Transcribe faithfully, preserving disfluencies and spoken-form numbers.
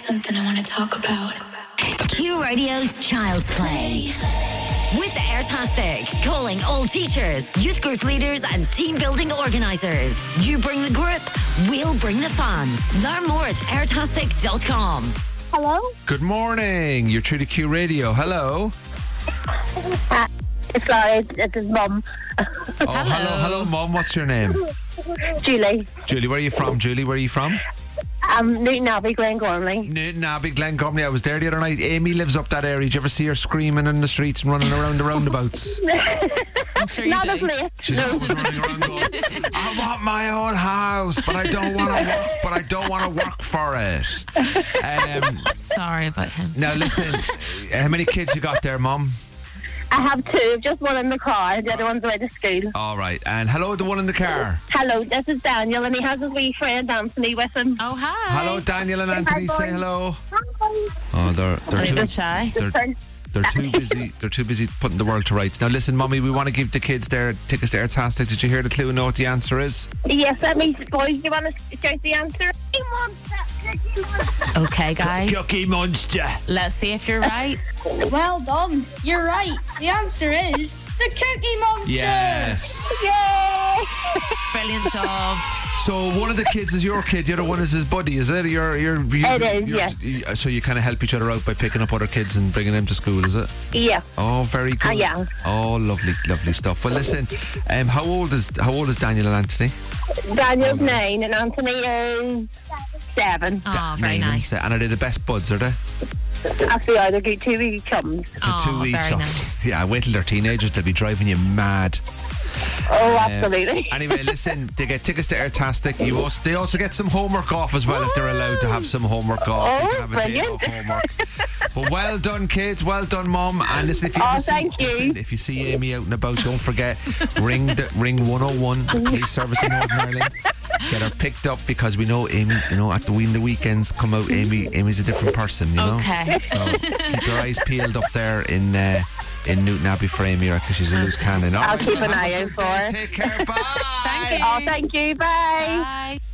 something I want to talk about. Q Radio's Child's Play. With Airtastic, calling all teachers, youth group leaders and team building organisers. You bring the group, we'll bring the fun. Learn more at airtastic dot com. Hello? Good morning. You're through to Q Radio. Hello. Uh, sorry, it's his mum. Oh, hello, hello, Mum. What's your name? Julie. Julie, where are you from? Julie, where are you from? Um, Newton Abbey, Glengormley. Newton Abbey, Glengormley. I was there the other night. Amy lives up that area. Did you ever see her screaming in the streets and running around the roundabouts? I'm sure you Not do. as late. She's always running around going, I want my own house, but I don't want to work, but I don't want to work for it. Um, Sorry about him. now, listen, how many kids you got there, Mum? I have two, just one in the car, the other one's away to school. All right. And hello, the one in the car. Hello, this is Daniel, and he has his wee friend Anthony with him. Oh, hi. Hello, Daniel and Anthony. Hi, Say boys. hello. Hi. Oh, they're, Are they're they a too... bit shy? They're, they're too busy. They're too busy putting the world to rights. Now, listen, Mummy, we want to give the kids their tickets to Airtastic. Did you hear the clue and know what the answer is? Yes, let me, boys, do you want to shout the answer? Okay, guys. Cookie Monster. Let's see if you're right. Well done. You're right. The answer is the Cookie Monster. Yes. Yay! Brilliant job. So one of the kids is your kid, the other one is his buddy, is it? You're, you're, you It is, you're, yes. you- So you kind of help each other out by picking up other kids and bringing them to school, is it? Yeah. Oh, very good. Ah, yeah. Oh, lovely, lovely stuff. Well, listen, um, how old is how old is Daniel and Anthony? Daniel's nine, and Anthony is seven. Oh, very Nine and nice. se- And are they the best buds, are they? Actually, they're good two wee chums. The Oh, two each very of- nice. Yeah, wait till they're teenagers, they'll be driving you mad. Oh, Um, absolutely. Anyway, listen, they get tickets to Airtastic. You also, they also get some homework off as well if they're allowed to have some homework off. Oh, they can have a day brilliant. off homework. But well done, kids. Well done, Mum. And listen, if you, Oh, ever see, thank you. listen, if you see Amy out and about, don't forget, ring the ring one oh one, the police service in Northern Ireland. Get her picked up because we know Amy, you know, at the ween the weekends come out, Amy Amy's a different person, you know. Okay. So keep your eyes peeled up there in uh, in Newton Abbey for Amy because she's a loose cannon. All I'll right, keep an have a eye good out for day. her. Take care. Bye. Thank you. Oh, thank you. Bye. Bye.